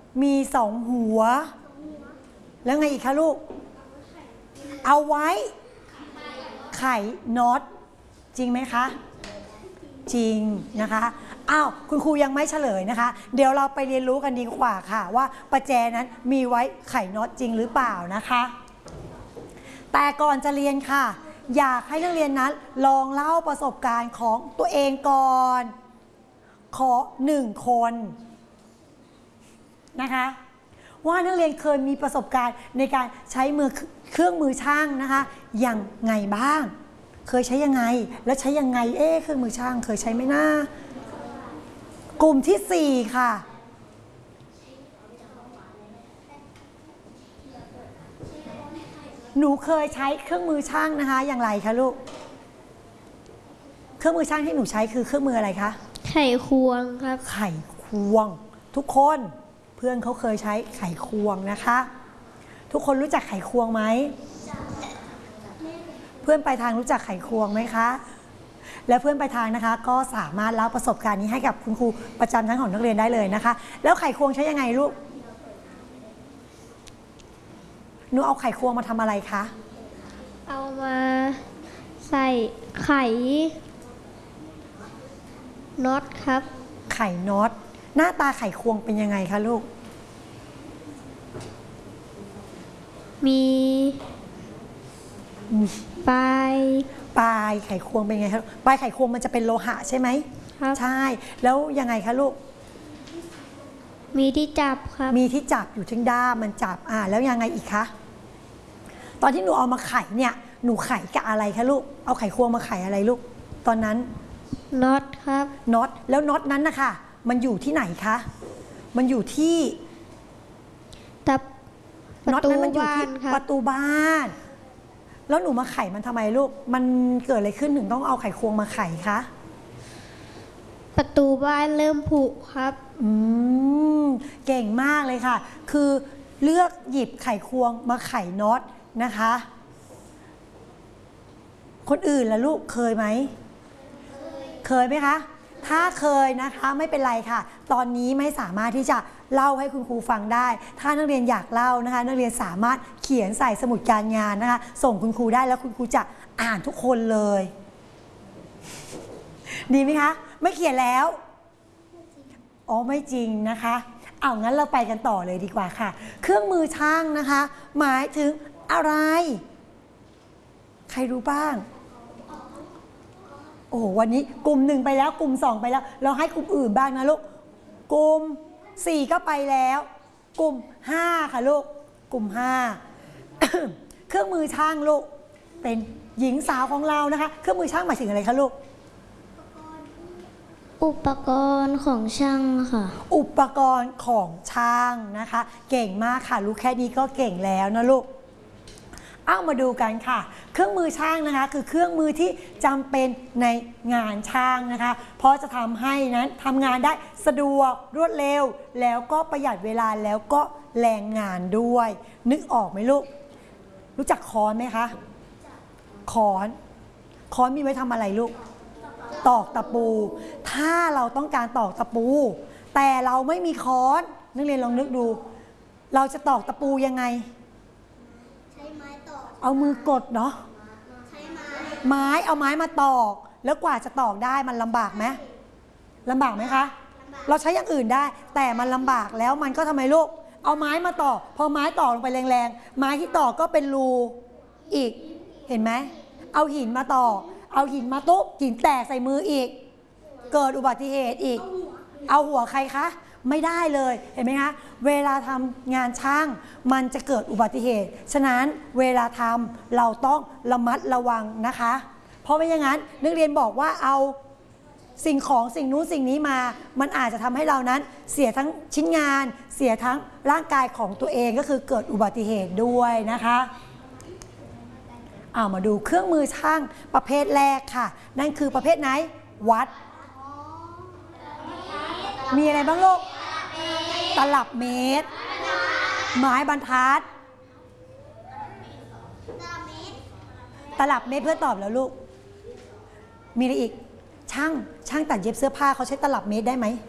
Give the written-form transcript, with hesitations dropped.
มี2 หัวแล้วไงอีกคะลูกเอาไว้ไข่น็อตจริงไหมคะจริงนะคะอ้าวคุณครูยังไม่เฉลยนะคะเดี๋ยวเราไปเรียนรู้กันดีกว่าค่ะว่าประแจนั้นมีไว้ไขน็อตจริงหรือเปล่านะคะแต่ก่อนจะเรียนค่ะอยากให้นักเรียนนั้นลองเล่าประสบการณ์ของตัวเองก่อนขอ1 คนนะคะว่านักเรียนเคยมีประสบการณ์ในการใช้เครื่องมือช่างนะคะอย่างไงบ้างเคยใช้ยังไงแล้วใช้ยังไงเครื่องมือช่างเคยใช้ไหมนะกลุ่มที่4ค่ะหนูเคยใช้เครื่องมือช่างนะคะอย่างไรคะลูกเครื่องมือช่างที่หนูใช้คือเครื่องมืออะไรคะไขควงครับไขควงทุกคนเพื่อนเขาเคยใช้ไขควงนะคะทุกคนรู้จักไขควงไหมเพื่อนไปทางรู้จักไขควงไหมคะและเพื่อนไปทางนะคะก็สามารถเล่าประสบการณ์นี้ให้กับคุณครูประจำชั้นของนักเรียนได้เลยนะคะแล้วไขควงใช้ยังไงลูกหนูเอาไขควงมาทำอะไรคะเอามาใส่ไขน็อตครับไขน็อตหน้าตาไขควงเป็นยังไงคะลูกมีปลายไขควงเป็นไงคะปลายไขควงมันจะเป็นโลหะใช่ไหมครับใช่แล้วยังไงคะลูกมีที่จับครับมีที่จับอยู่ที่ด้ามมันจับแล้วยังไงอีกคะตอนที่หนูเอามาไขเนี่ยหนูไขกับอะไรคะลูกเอาไขควงมาไขอะไรลูกตอนนั้นน็อตครับน็อตแล้วน็อตนั้นนะคะมันอยู่ที่ไหนคะมันอยู่ที่น็อตนั้นมันอยู่ที่ประตูบ้านแล้วหนูมาไขมันทำไมลูกมันเกิดอะไรขึ้นถึงต้องเอาไขควงมาไขคะประตูบ้านเริ่มผุครับเก่งมากเลยค่ะคือเลือกหยิบไขควงมาไขน็อตนะคะคนอื่นล่ะลูกเคยไหมเคยไหมคะถ้าเคยนะคะไม่เป็นไรค่ะตอนนี้ไม่สามารถที่จะเล่าให้คุณครูฟังได้ถ้านักเรียนอยากเล่านะคะนักเรียนสามารถเขียนใส่สมุดการงานนะคะส่งคุณครูได้แล้วคุณครูจะอ่านทุกคนเลยดีไหมคะไม่เขียนแล้วอ๋อไม่จริงนะคะเอางั้นเราไปกันต่อเลยดีกว่าค่ะเครื่องมือช่างนะคะหมายถึงอะไรใครรู้บ้างโอ้โหวันนี้กลุ่ม1ไปแล้วกลุ่ม2ไปแล้วเราให้กลุ่มอื่นบ้างนะลูกกลุ่ม4ก็ไปแล้วกลุ่ม5ค่ะลูกกลุ่ม5 เครื่องมือช่างลูกเป็นหญิงสาวของเรานะคะเครื่องมือช่างหมายถึงอะไรคะลูกอุปกรณ์ของช่างค่ะอุปกรณ์ของช่างนะคะเก่งมากค่ะรู้แค่นี้ก็เก่งแล้วนะลูกเอามาดูกันค่ะเครื่องมือช่างนะคะคือเครื่องมือที่จำเป็นในงานช่างนะคะเพราะจะทำให้นั้นทำงานได้สะดวกรวดเร็วแล้วก็ประหยัดเวลาแล้วก็แรงงานด้วยนึกออกไหมลูกรู้จักค้อนไหมคะค้อนมีไว้ทำอะไรลูกตอกตะปูถ้าเราต้องการตอกตะปูแต่เราไม่มีค้อนนักเรียนลองนึกดูเราจะตอกตะปูยังไงเอามือกดเนาะเอาไม้มาตอกแล้วกว่าจะตอกได้มันลำบากไหมคะเราใช้อย่างอื่นได้แต่มันลำบากแล้วมันก็ทำไมลูกเอาไม้มาตอกพอไม้ตอกลงไปแรงๆไม้ที่ตอกก็เป็นรูอีกเห็นไหมเอาหินมาตอกเอาหินมาตุ๊บหินแตกใส่มืออีกเกิดอุบัติเหตุอีกเอาหัวใครคะไม่ได้เลยเห็นไหมคะเวลาทำงานช่างมันจะเกิดอุบัติเหตุฉะนั้นเวลาทำเราต้องระมัดระวังนะคะเพราะไม่อย่างนั้นนักเรียนบอกว่าเอาสิ่งของสิ่งนู้นสิ่งนี้มามันอาจจะทำให้เรานั้นเสียทั้งชิ้นงานเสียทั้งร่างกายของตัวเองก็คือเกิดอุบัติเหตุด้วยนะคะมาดูเครื่องมือช่างประเภทแรกค่ะนั่นคือประเภทไหนวัดมีอะไรบ้างลูกตลับเมตรไม้บรรทัดตลับเมตรเพื่อตอบแล้วลูกมีอะไรอีกช่างตัดเย็บเสื้อผ้าเขาใช้ตลับเมตรได้ไหม